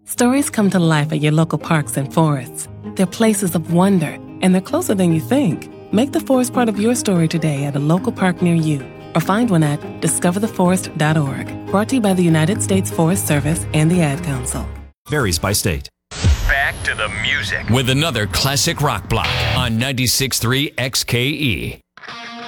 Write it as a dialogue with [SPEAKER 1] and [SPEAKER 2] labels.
[SPEAKER 1] Stories come to life at your local parks and forests. They're places of wonder, and they're closer than you think. Make the forest part of your story today at a local park near you, or find one at discovertheforest.org. Brought to you by the United States Forest Service and the Ad Council.
[SPEAKER 2] Varies by state.
[SPEAKER 3] Back to the music
[SPEAKER 4] with another classic rock block on 96.3 XKE.